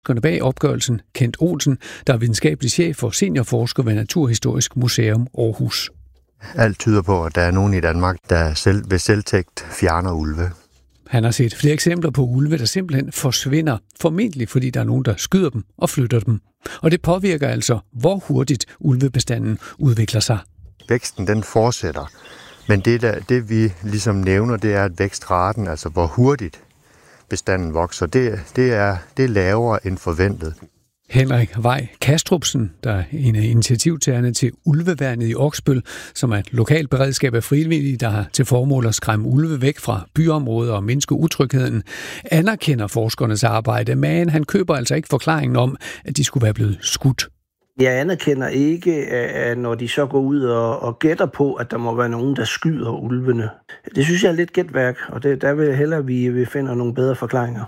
Bag opgørelsen Kent Olsen, der er videnskabelig chef og seniorforsker ved Naturhistorisk Museum Aarhus. Alt tyder på, at der er nogen i Danmark, der ved selvtægt fjerner ulve. Han har set flere eksempler på ulve, der simpelthen forsvinder, formentlig fordi der er nogen, der skyder dem og flytter dem. Og det påvirker altså, hvor hurtigt ulvebestanden udvikler sig. Væksten den fortsætter, men det vi ligesom nævner, det er, at vækstraten, altså hvor hurtigt bestanden vokser, det er lavere end forventet. Henrik Vej Kastrupsen, der er en af initiativtagerne til Ulveværnet i Oksbøl, som er et lokalt beredskab af frivillige, der har til formål at skræmme ulve væk fra byområder og mindske utrygheden, anerkender forskernes arbejde, men han køber altså ikke forklaringen om, at de skulle være blevet skudt. Jeg anerkender ikke, at når de så går ud og gætter på, at der må være nogen, der skyder ulvene. Det synes jeg er lidt gætværk, og der vil jeg hellere, at vi finder nogle bedre forklaringer.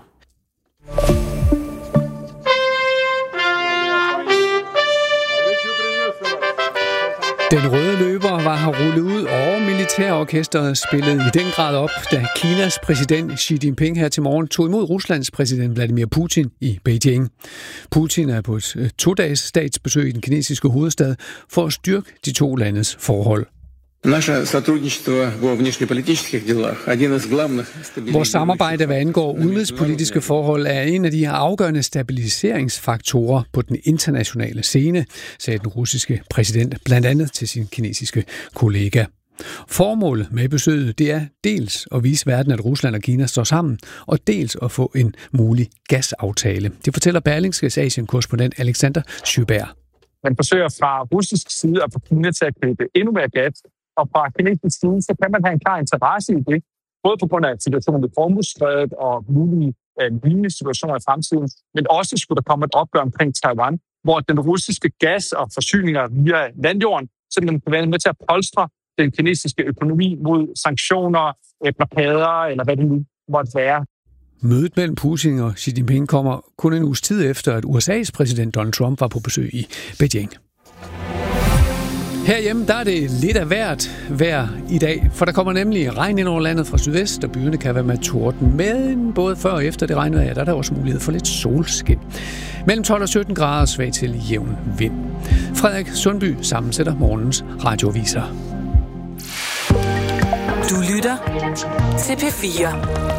Den røde løber var her rullet ud, og militærorkestret spillede i den grad op, da Kinas præsident Xi Jinping her til morgen tog imod Ruslands præsident Vladimir Putin i Beijing. Putin er på et 2-dages statsbesøg i den kinesiske hovedstad for at styrke de to landes forhold. Vores samarbejde, hvad angår udenrigspolitiske forhold, er en af de afgørende stabiliseringsfaktorer på den internationale scene, sagde den russiske præsident blandt andet til sin kinesiske kollega. Formålet med besøget, det er dels at vise verden, at Rusland og Kina står sammen, og dels at få en mulig gasaftale. Det fortæller Berlingskes Asien-korrespondent Alexander Sjøberg. Man forsøger fra russisk side at få Kina til at købe endnu mere gas, og fra kinesisk side, så kan man have en klar interesse i det, både på grund af situationen ved Hormuzstrædet og mulige lignende situationer i fremtiden, men også skulle der komme et opgør omkring Taiwan, hvor den russiske gas og forsyninger via landjorden simpelthen kan være med til at polstre den kinesiske økonomi mod sanktioner, blokader eller hvad det nu måtte være. Mødet mellem Putin og Xi Jinping kommer kun en uges tid efter, at USA's præsident Donald Trump var på besøg i Beijing. Herhjemme der er det lidt af vejr i dag, for der kommer nemlig regn ind over landet fra sydvest, og byerne kan være med torden. Men både før og efter det regnvejr, der er der også mulighed for lidt solskin. Mellem 12 og 17 grader svag til jævn vind. Frederik Sundby sammensætter morgens radioaviser. Du lytter til P4.